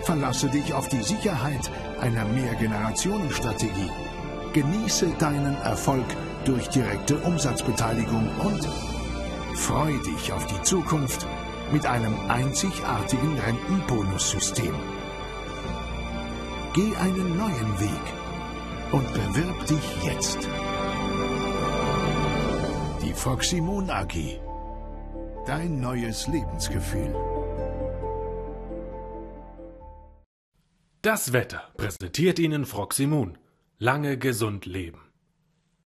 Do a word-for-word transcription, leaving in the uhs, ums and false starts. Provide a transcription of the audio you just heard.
Verlasse dich auf die Sicherheit einer Mehrgenerationenstrategie. Genieße deinen Erfolg durch direkte Umsatzbeteiligung und freu dich auf die Zukunft mit einem einzigartigen Rentenbonussystem. Geh einen neuen Weg und bewirb dich jetzt. Die Froximon A G. Dein neues Lebensgefühl. Das Wetter präsentiert Ihnen Froximon. Lange gesund leben.